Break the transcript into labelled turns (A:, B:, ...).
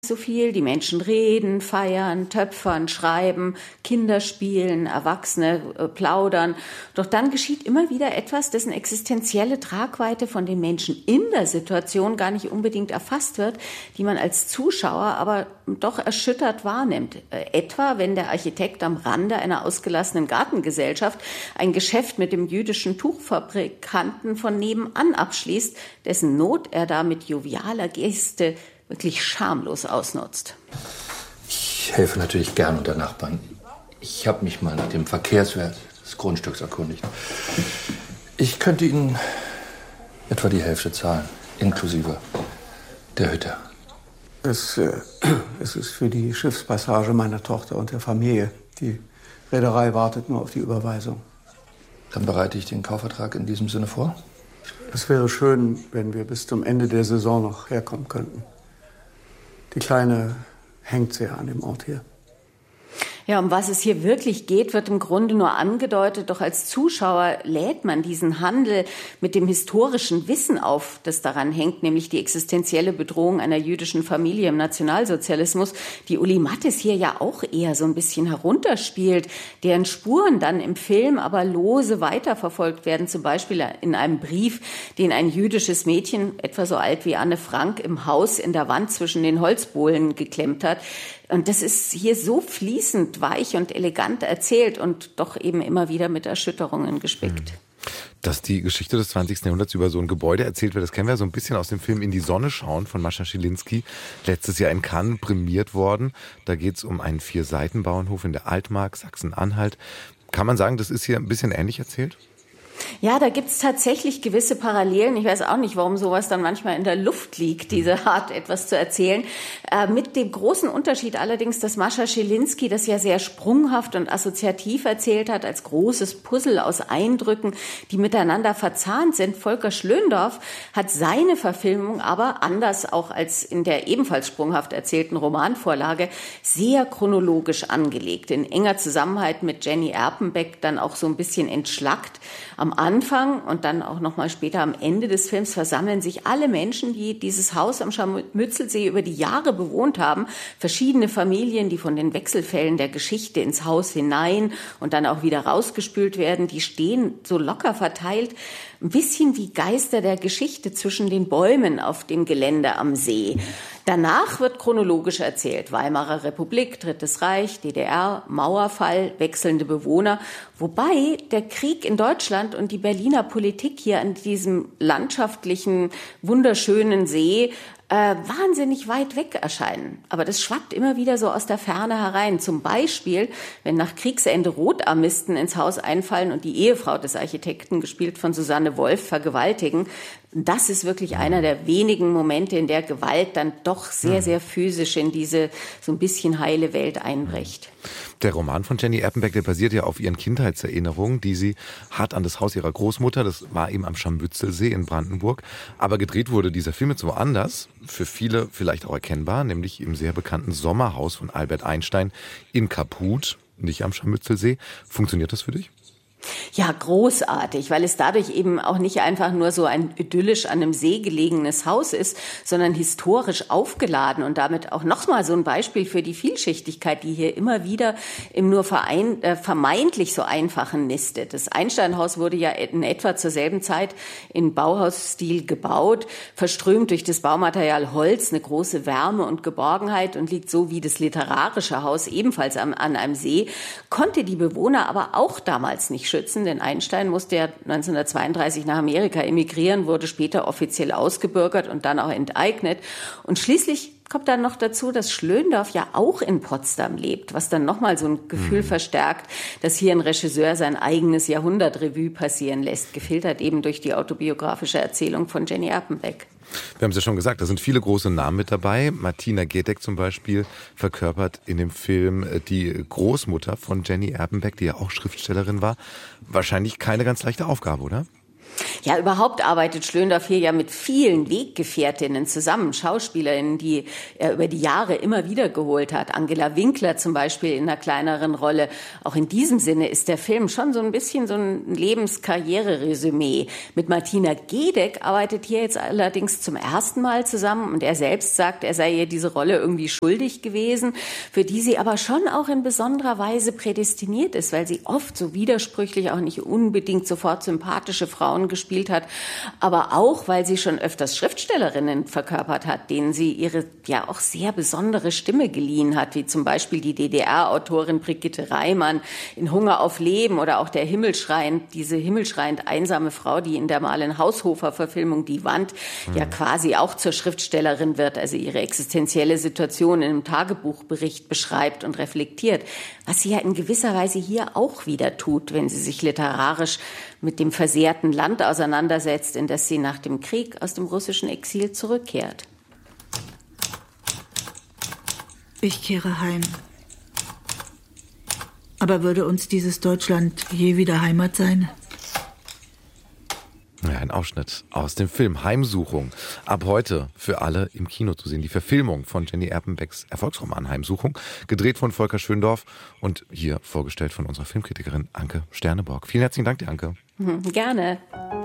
A: so viel. Die Menschen reden, feiern, töpfern, schreiben, Kinder spielen, Erwachsene plaudern. Doch dann geschieht immer wieder etwas, dessen existenzielle Tragweite von den Menschen in der Situation gar nicht unbedingt erfasst wird, die man als Zuschauer aber doch erschüttert wahrnimmt. Etwa, wenn der Architekt am Rande einer ausgelassenen Gartengesellschaft ein Geschäft mit dem jüdischen Tuchfabrikanten von nebenan abschließt, dessen Not er da mit jovialer Geste wirklich schamlos ausnutzt.
B: Ich helfe natürlich gern unter Nachbarn. Ich habe mich mal nach dem Verkehrswert des Grundstücks erkundigt. Ich könnte Ihnen etwa die Hälfte zahlen, inklusive der Hütte.
C: Es ist für die Schiffspassage meiner Tochter und der Familie. Die Reederei wartet nur auf die Überweisung.
B: Dann bereite ich den Kaufvertrag in diesem Sinne vor.
C: Es wäre schön, wenn wir bis zum Ende der Saison noch herkommen könnten. Die Kleine hängt sehr an dem Ort hier.
A: Ja, um was es hier wirklich geht, wird im Grunde nur angedeutet. Doch als Zuschauer lädt man diesen Handel mit dem historischen Wissen auf, das daran hängt, nämlich die existenzielle Bedrohung einer jüdischen Familie im Nationalsozialismus, die Uli Mattes hier ja auch eher so ein bisschen herunterspielt, deren Spuren dann im Film aber lose weiterverfolgt werden, zum Beispiel in einem Brief, den ein jüdisches Mädchen, etwa so alt wie Anne Frank, im Haus in der Wand zwischen den Holzbohlen geklemmt hat. Und das ist hier so fließend, weich und elegant erzählt und doch eben immer wieder mit Erschütterungen gespickt.
D: Dass die Geschichte des 20. Jahrhunderts über so ein Gebäude erzählt wird, das kennen wir so ein bisschen aus dem Film In die Sonne schauen von Mascha Schilinski, letztes Jahr in Cannes prämiert worden. Da geht es um einen 4-Seiten-Bauernhof in der Altmark, Sachsen-Anhalt. Kann man sagen, das ist hier ein bisschen ähnlich erzählt?
A: Ja, da gibt's tatsächlich gewisse Parallelen. Ich weiß auch nicht, warum sowas dann manchmal in der Luft liegt, diese Art, etwas zu erzählen. Mit dem großen Unterschied allerdings, dass Mascha Schilinski das ja sehr sprunghaft und assoziativ erzählt hat, als großes Puzzle aus Eindrücken, die miteinander verzahnt sind. Volker Schlöndorff hat seine Verfilmung aber, anders auch als in der ebenfalls sprunghaft erzählten Romanvorlage, sehr chronologisch angelegt. In enger Zusammenarbeit mit Jenny Erpenbeck dann auch so ein bisschen entschlackt. Am Anfang und dann auch noch mal später am Ende des Films versammeln sich alle Menschen, die dieses Haus am Scharmützelsee über die Jahre bewohnt haben. Verschiedene Familien, die von den Wechselfällen der Geschichte ins Haus hinein und dann auch wieder rausgespült werden, die stehen so locker verteilt, ein bisschen wie Geister der Geschichte zwischen den Bäumen auf dem Gelände am See. Danach wird chronologisch erzählt. Weimarer Republik, Drittes Reich, DDR, Mauerfall, wechselnde Bewohner. Wobei der Krieg in Deutschland und die Berliner Politik hier an diesem landschaftlichen, wunderschönen See wahnsinnig weit weg erscheinen. Aber das schwappt immer wieder so aus der Ferne herein. Zum Beispiel, wenn nach Kriegsende Rotarmisten ins Haus einfallen und die Ehefrau des Architekten, gespielt von Susanne Wolf, vergewaltigen. Das ist wirklich einer der wenigen Momente, in der Gewalt dann doch sehr, sehr physisch in diese so ein bisschen heile Welt einbricht.
D: Der Roman von Jenny Erpenbeck, der basiert ja auf ihren Kindheitserinnerungen, die sie hat an das Haus ihrer Großmutter. Das war eben am Scharmützelsee in Brandenburg. Aber gedreht wurde dieser Film jetzt woanders, für viele vielleicht auch erkennbar, nämlich im sehr bekannten Sommerhaus von Albert Einstein in Kaput, nicht am Scharmützelsee. Funktioniert das für dich?
A: Ja, großartig, weil es dadurch eben auch nicht einfach nur so ein idyllisch an einem See gelegenes Haus ist, sondern historisch aufgeladen und damit auch nochmal so ein Beispiel für die Vielschichtigkeit, die hier immer wieder im nur vermeintlich so einfachen nistet. Das Einsteinhaus wurde ja in etwa zur selben Zeit in Bauhausstil gebaut, verströmt durch das Baumaterial Holz, eine große Wärme und Geborgenheit und liegt so wie das literarische Haus ebenfalls an einem See, konnte die Bewohner aber auch damals nicht schützen, denn Einstein musste ja 1932 nach Amerika emigrieren, wurde später offiziell ausgebürgert und dann auch enteignet. Und schließlich kommt dann noch dazu, dass Schlöndorff ja auch in Potsdam lebt, was dann nochmal so ein Gefühl verstärkt, dass hier ein Regisseur sein eigenes Jahrhundertrevue passieren lässt, gefiltert eben durch die autobiografische Erzählung von Jenny Erpenbeck.
D: Wir haben es ja schon gesagt, da sind viele große Namen mit dabei. Martina Getek zum Beispiel verkörpert in dem Film die Großmutter von Jenny Erpenbeck, die ja auch Schriftstellerin war. Wahrscheinlich keine ganz leichte Aufgabe, oder?
A: Ja, überhaupt arbeitet Schlöndorff hier ja mit vielen Weggefährtinnen zusammen, Schauspielerinnen, die er über die Jahre immer wieder geholt hat. Angela Winkler zum Beispiel in einer kleineren Rolle. Auch in diesem Sinne ist der Film schon so ein bisschen so ein Lebenskarriere-Resümee. Mit Martina Gedeck arbeitet hier jetzt allerdings zum ersten Mal zusammen und er selbst sagt, er sei ihr diese Rolle irgendwie schuldig gewesen, für die sie aber schon auch in besonderer Weise prädestiniert ist, weil sie oft so widersprüchlich, auch nicht unbedingt sofort sympathische Frauen gespielt hat, aber auch, weil sie schon öfters Schriftstellerinnen verkörpert hat, denen sie ihre ja auch sehr besondere Stimme geliehen hat, wie zum Beispiel die DDR-Autorin Brigitte Reimann in Hunger auf Leben oder auch der diese himmelschreiend einsame Frau, die in der Marlen Haushofer-Verfilmung Die Wand ja quasi auch zur Schriftstellerin wird, also ihre existenzielle Situation in einem Tagebuchbericht beschreibt und reflektiert, was sie ja in gewisser Weise hier auch wieder tut, wenn sie sich literarisch mit dem versehrten Land auseinandersetzt, in das sie nach dem Krieg aus dem russischen Exil zurückkehrt.
E: Ich kehre heim. Aber würde uns dieses Deutschland je wieder Heimat sein?
D: Ja, ein Ausschnitt aus dem Film Heimsuchung. Ab heute für alle im Kino zu sehen. Die Verfilmung von Jenny Erpenbecks Erfolgsroman Heimsuchung, gedreht von Volker Schöndorff und hier vorgestellt von unserer Filmkritikerin Anke Sterneborg. Vielen herzlichen Dank dir, Anke.
A: Gerne.